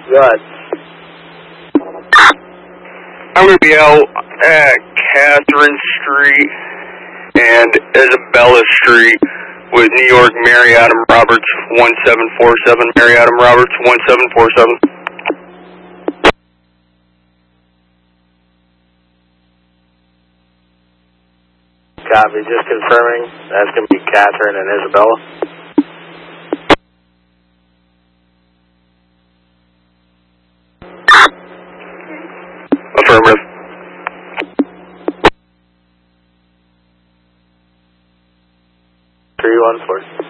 Go ahead. I'm going to be out at Catherine Street and Isabella Street with New York Mary Adam Roberts 1747, Mary Adam Roberts 1747. Copy, just confirming. That's going to be Catherine and Isabella. Affirmative. Three 1 4.